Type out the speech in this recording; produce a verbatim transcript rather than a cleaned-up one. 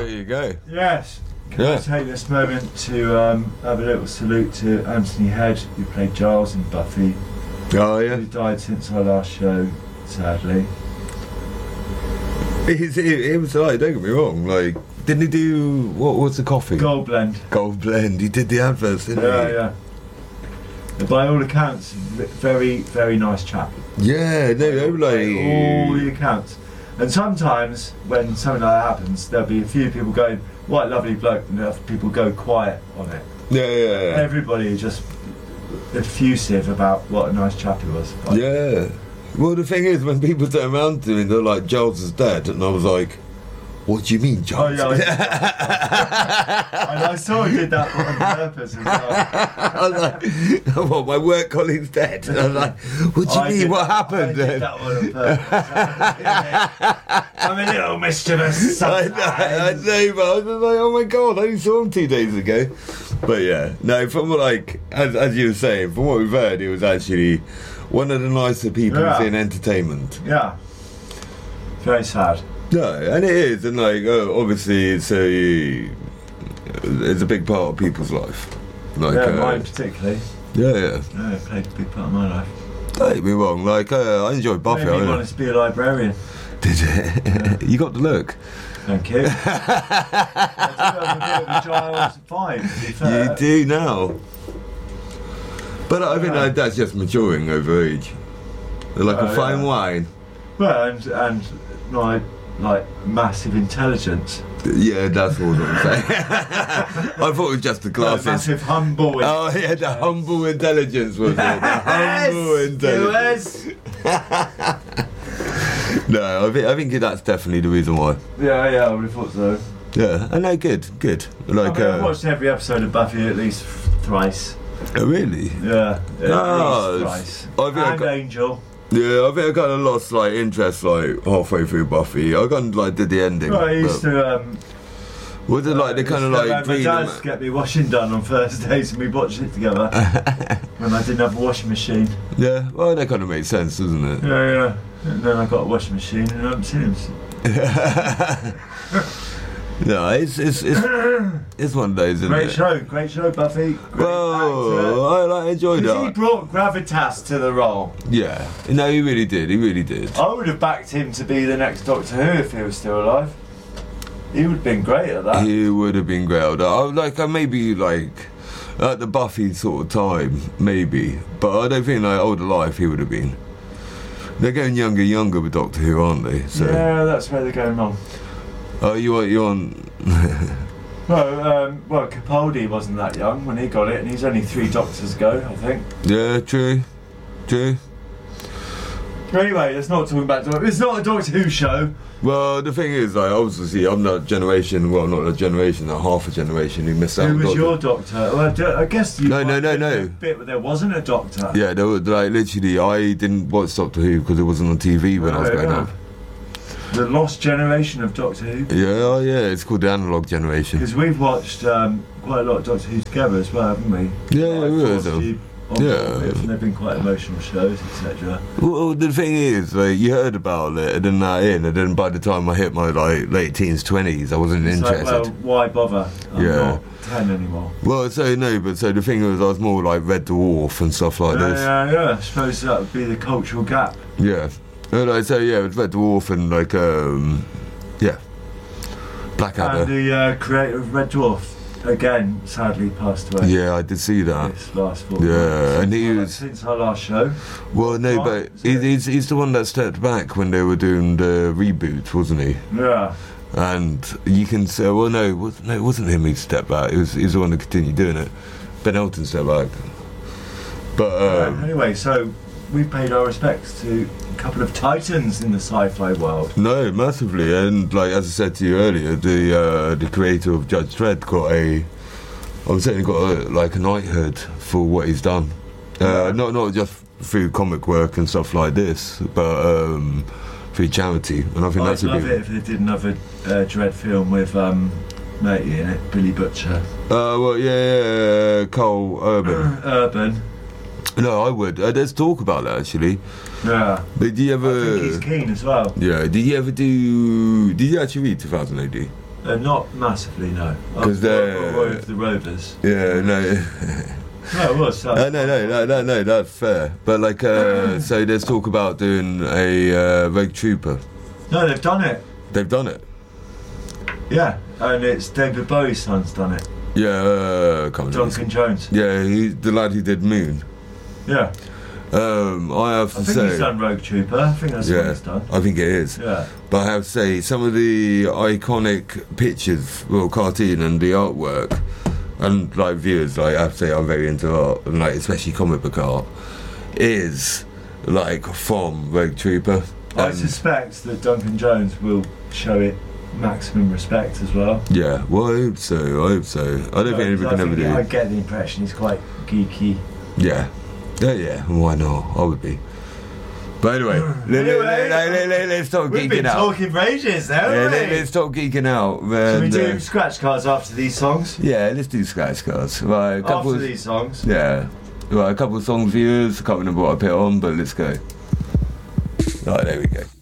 There you go. Yes. Can Yeah. I take this moment to um, have a little salute to Anthony Head, who played Giles in Buffy, Oh yeah. who died since our last show, sadly. He's, he, he was like, don't get me wrong, like, didn't he do, what was the coffee? Gold Blend. Gold Blend, he did the adverts, didn't Yeah, he? yeah. And by all accounts, very, very nice chap. Yeah, no, they were By all like, the accounts. And sometimes when something like that happens, there'll be a few people going, what a lovely bloke, and other people go quiet on it. yeah, yeah, yeah. Everybody is just effusive about what a nice chap he was. Like, Yeah. Well, the thing is, when people turn around to me, they're like, Giles is dead, and I was like, what do you mean, Oh Giles? yeah, I, and I saw he did that on purpose as well. I was like, what, my work colleague's dead? And I was like, what do you I mean, did what that- happened I did then? that one on purpose. I'm a little mischievous I sometimes. know, I know, but I was just like, oh my god, I only saw him two days ago. But yeah, no, from what, like, as, as you were saying, from what we've heard, he was actually one of the nicer people Yeah. in entertainment. Yeah. Very sad. No, and it is, and like, oh, obviously, it's a, it's a big part of people's life. Like, Yeah, uh, mine particularly. yeah, yeah. Yeah, it played a big part of my life. Don't get me wrong, like, uh, I enjoyed Buffy. Made me I want to be a librarian. Did it? You got the look. Thank you. I do have a bit of a Giles vibe, to be fair. You do now. But I think Yeah. that, that's just maturing over age. Like Oh, a fine yeah. wine. Well, and, and like, like massive intelligence. Yeah, that's what I'm saying. I thought it was just the glasses. Massive humble. Oh yeah, the humble intelligence was it? The humble intelligence. No, I think I think that's definitely the reason why. Yeah, yeah, I would have thought so. Yeah, and no, good, good. Like, I mean, I've uh, watched every episode of Buffy at least thrice. oh, really? Yeah, at Ah, least thrice. I think I And got- Angel. Yeah, I think I kind of lost like interest like halfway through Buffy. I kind of like did the ending. Well, I used but- to. Um, was it like they uh, kind of used to like have my breed dad them- get me washing done on Thursdays, and we watched it together when I didn't have a washing machine. Yeah, well, that kind of makes sense, doesn't it? Yeah, yeah. And then I got a washing machine, and I haven't seen him since. No, it's it's it's, it's one of those, isn't Great it? show, great show, Buffy. Great Whoa, I like enjoyed Because he it. brought gravitas to the role. Yeah, no, he really did. He really did. I would have backed him to be the next Doctor Who if he was still alive. He would have been great at that. He would have been great. I would like I maybe like at the Buffy sort of time, maybe, but I don't think like older life he would have been. They're getting younger, younger with Doctor Who, aren't they? So, Yeah, that's where they're going wrong. oh, you want you on? Well, um, well, Capaldi wasn't that young when he got it, and he's only three Doctors ago, I think. Yeah, true, true. Anyway, let's not talk about Doctor. It's not a Doctor Who show. Well, the thing is, like, obviously, I'm that generation. Well, not a generation, that half a generation who missed out. Who on was Doctor. your Doctor? Well, I d- I guess you. No, no, might no, have no. a Bit where there wasn't a Doctor. Yeah, there was, like, literally, I didn't watch Doctor Who because it wasn't on T V when I was Right, growing yeah. up. The lost generation of Doctor Who. Yeah, oh yeah, it's called the analog generation. Because we've watched um, quite a lot of Doctor Who together as well, haven't we? Yeah, Like, we have. forced you on Yeah. board with, and they've been quite emotional shows, et cetera. Well, the thing is, like, you heard about it, and then that in, and then by the time I hit my like late teens, twenties, I wasn't It's like, interested. well, why bother? I'm Yeah. not ten anymore. Well, so no, but so the thing was, I was more like Red Dwarf and stuff like yeah, this. yeah, yeah. I suppose that would be the cultural gap. Yeah. And like, so yeah, it was Red Dwarf and like um, yeah, And Blackadder. the uh, creator of Red Dwarf, again, sadly passed away. Yeah, I did see that. This last fall. Yeah, and he Since our- was- since our last show. Well, no, Right, but is he, it? he's he's the one that stepped back when they were doing the reboot, wasn't he? Yeah. And you can say, well, no, it was, no, it wasn't him who stepped back. It was he's the one that continued doing it. Ben Elton stepped back. But um, Right, anyway, so we paid our respects to a couple of titans in the sci-fi world. no, massively. And like as I said to you earlier, the uh, the creator of Judge Dredd got a, I'm saying he got a, like a knighthood for what he's done. Uh, Yeah. not not just through comic work and stuff like this, but um, through charity. And I think I'd that's a love big. it if they did another uh, Dread film with um, matey in it, Billy Butcher. Uh, well, yeah, yeah, yeah, Cole Urban. Urban. No, I would. Uh, there's talk about that actually. Yeah. But do you I ever? think he's keen as well. Yeah. Did you ever do? Did you actually read two thousand A D? Uh, not massively, no. 'Cause they're- Roy of the Rovers. Yeah, no. No, it was. No, Uh, no, no, no, no, no, that's fair. But like, uh, so there's talk about doing a uh, Rogue Trooper. no, they've done it. They've done it. Yeah, and it's David Bowie's son's done it. Yeah, uh, can't remember. Duncan Jones. Yeah, he, the lad who did Moon. Yeah, Um, I have to I think say, he's done Rogue Trooper. I think that's what yeah, he's done. I think it is. Yeah. But I have to say, some of the iconic pictures, well, cartoon and the artwork, and like viewers, like I have to say, I'm very into art, and like especially comic book art, is like from Rogue Trooper. I And- suspect that Duncan Jones will show it maximum respect as well. Yeah, well, I hope so. I hope so. I don't think anybody I can ever think- I do. get the impression he's quite geeky. Yeah, yeah, yeah. Why not? I would be. But anyway, let, Anyway, let, let, let, let, let's stop We've geeking been out. talking for ages now, Yeah, haven't let, we? let's stop geeking out. Should we And, do uh, scratch cards after these songs? yeah, let's do scratch cards. Right, a couple. After Of, these songs. yeah, right, a couple of songs viewers. I can't remember what I put on, but let's go. Right, there we go.